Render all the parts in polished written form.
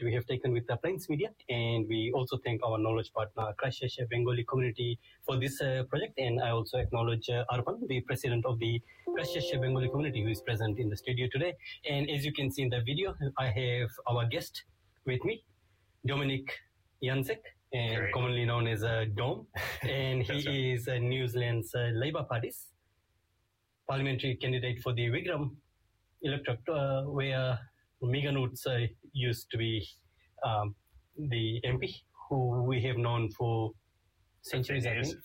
we have taken with the Plains Media, and we also thank our knowledge partner Christchurch Bengali community for this project. And I also acknowledge Arpan, the president of the Christchurch Bengali community, who is present in the studio today. And as you can see in the video, I have our guest with me, Dominic Jansek, and commonly known as Dom, and he is New Zealand's Labour Party's parliamentary candidate for the Wigram electorate, where Megan Woods used to be the MP, who we have known for centuries,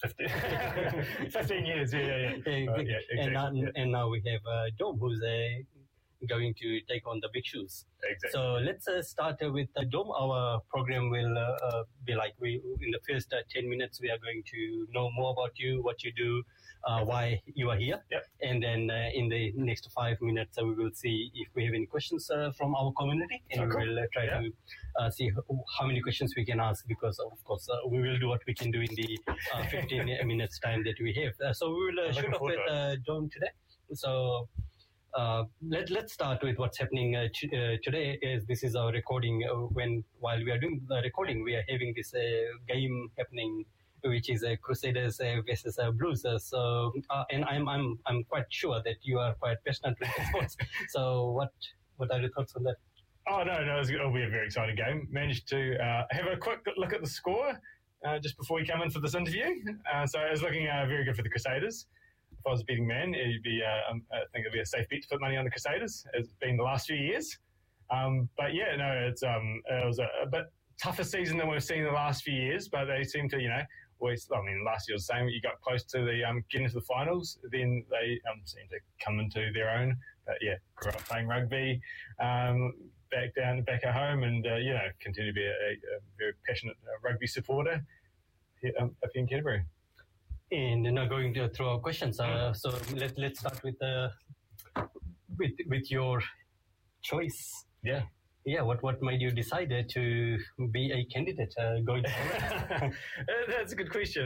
15 years, yeah. Exactly. And now we have Dom, who's going to take on the big shoes. Exactly. So let's start with Dom. Our program will be like, in the first 10 minutes, we are going to know more about you, what you do, why you are here. Yep. And then in the next 5 minutes, we will see if we have any questions from our community. And we will try to see how many questions we can ask, because, of course, we will do what we can do in the 15 minutes time that we have. So we will shoot off with Dom today. So let's start with what's happening today. Is this is our recording. While we are doing the recording, we are having this game happening, which is Crusaders versus Blues. And I'm quite sure that you are quite passionate with sports. So what are your thoughts on that? Oh no, it'll be a very exciting game. Managed to have a quick look at the score just before we come in for this interview. So it was looking very good for the Crusaders. If I was a betting man, I think it'd be a safe bet to put money on the Crusaders, as it's been the last few years. But yeah, no, it was a bit tougher season than we've seen the last few years, but they seem to, always, last year was the same. You got close to the getting to the finals, then they seem to come into their own. But yeah, grew up playing rugby, back at home, and continue to be a very passionate rugby supporter here, up here in Canterbury. And now going through our questions. So let's start with your choice. Yeah. Yeah. What made you decide to be a candidate going forward? That's a good question.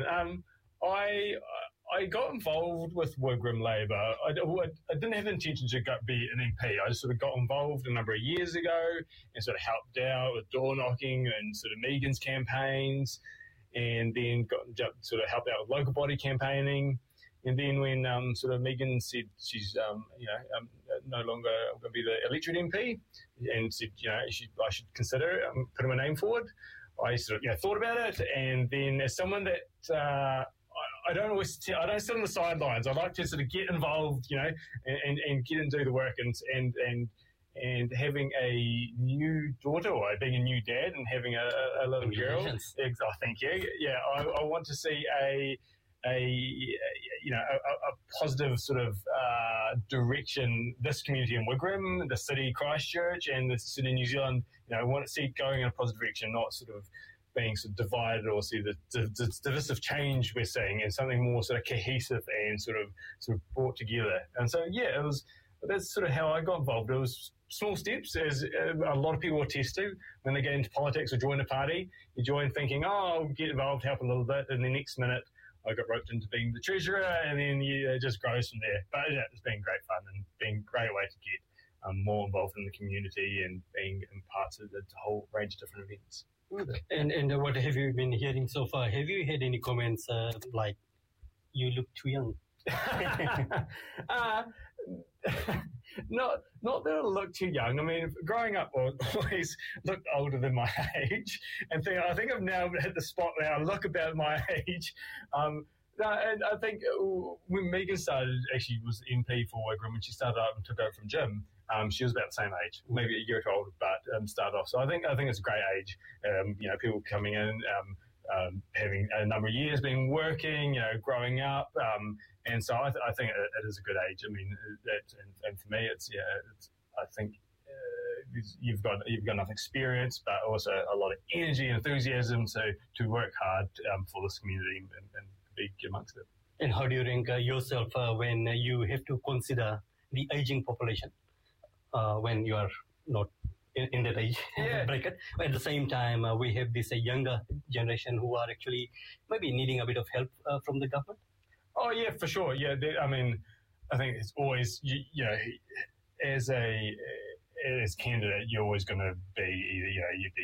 I got involved with Wigram Labour. I didn't have the intention to be an MP. I just sort of got involved a number of years ago and sort of helped out with door knocking and sort of Megan's campaigns. And then sort of helped out with local body campaigning. And then when sort of Megan said she's no longer going to be the electorate MP, and said I should consider putting my name forward, I sort of thought about it. And then as someone that I don't sit on the sidelines. I like to sort of get involved, and get and do the work and having a new daughter, or being a new dad, and having a little girl. I think, I want to see a positive sort of direction. This community in Wigram, the city Christchurch, and the city New Zealand. I want to see it going in a positive direction, not sort of being sort of divided, or see the divisive change we're seeing, and something more sort of cohesive and sort of brought together. And so that's sort of how I got involved. It was small steps, as a lot of people attest to. When they get into politics or join a party, you join thinking, I'll get involved, help a little bit, and the next minute I got roped into being the treasurer, and then it just grows from there. But it's been great fun and been a great way to get more involved in the community and being in parts of the whole range of different events. And what have you been hearing so far? Have you had any comments like, you look too young? Not that I look too young. I mean, growing up, I always looked older than my age, and I think I've now hit the spot where I look about my age. And I think when Megan started, actually was MP for Wigram, when she started up and took over from Jim, she was about the same age, maybe a year or two older, but started off. So I think it's a great age. People coming in, having a number of years, been working, growing up, and so I think it is a good age. I mean, and for me, I think you've got enough experience, but also a lot of energy and enthusiasm to work hard for this community and be amongst it. And how do you rank yourself when you have to consider the aging population when you are not in that age bracket? At the same time, we have this younger generation who are actually maybe needing a bit of help from the government. Oh yeah, for sure. Yeah, I mean, I think it's always as candidate, you're always going to be either you'd be